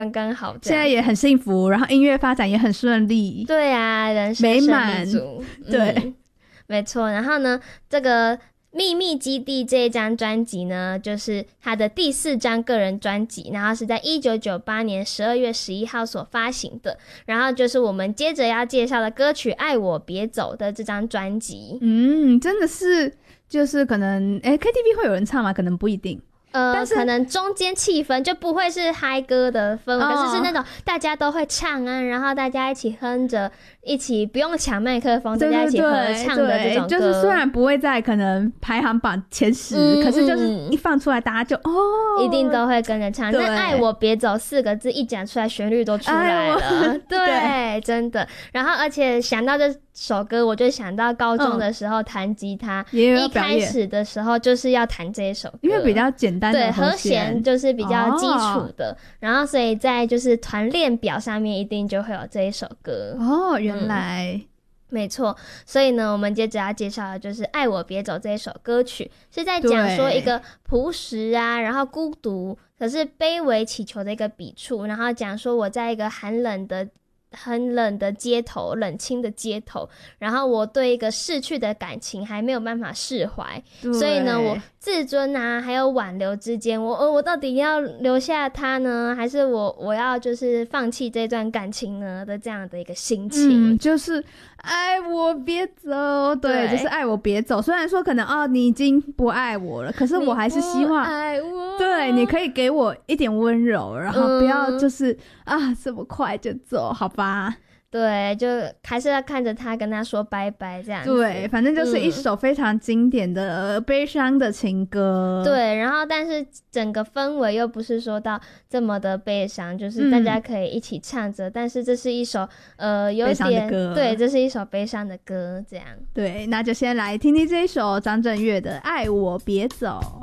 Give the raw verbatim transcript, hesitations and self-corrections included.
刚刚好， 现在也很幸福，然后音乐发展也很顺利。 对啊，人生胜利美满、 组。 对、 嗯，没错。然后呢，这个秘密基地这一张专辑呢，就是他的第四张个人专辑，然后是在一九九八年十二月十一号所发行的。然后就是我们接着要介绍的歌曲《爱我别走》的这张专辑。 嗯，真的是就是可能哎 K T V 会有人唱吗？可能不一定。 呃， 但是可能中间气氛就不会是嗨歌的氛围， 哦、 可是是那种大家都会唱啊，然后大家一起哼着，一起不用抢麦克风，大家一起合唱的这种歌。 就是虽然不会在可能排行榜前十、嗯，可是就是一放出来，大家就哦， 一定都会跟着唱。那爱我别走四个字一讲出来，旋律都出来了，对, 对，真的。然后而且想到这首歌，我就想到高中的时候弹吉他、嗯，一开始的时候就是要弹这一首歌， 因为比较简单的对，和弦就是比较基础的、哦，然后所以在就是团练表上面一定就会有这一首歌。 哦，原来、嗯、 没错。所以呢，我们接着要介绍的就是《爱我别走》这一首歌曲，是在讲说一个朴实啊，然后孤独可是卑微祈求的一个笔触，然后讲说我在一个寒冷的很冷的街头，冷清的街头，然后我对一个逝去的感情还没有办法释怀，所以呢我自尊啊还有挽留之间，我我到底要留下他呢，还是我我要就是放弃这段感情呢的这样的一个心情。 嗯，就是爱我别走， 对, 对，就是爱我别走。虽然说可能哦你已经不爱我了，可是我还是希望爱我， 对，你可以给我一点温柔，然后不要就是、嗯、啊这么快就走，好吧。 对，就还是要看着他跟他说拜拜这样子。 对，反正就是一首非常经典的、嗯、悲伤的情歌。 对，然后但是整个氛围又不是说到这么的悲伤，就是大家可以一起唱着、嗯、但是这是一首呃有点悲伤的歌，对，这是一首悲伤的歌这样。 对，那就先来听听这一首张震岳的《爱我别走》。